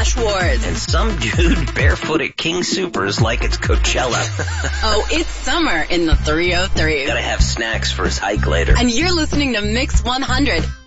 Schwartz. And some dude barefoot at King Soopers like it's Coachella. Oh, it's summer in the 303. Gotta have snacks for his hike later. And you're listening to Mix 100.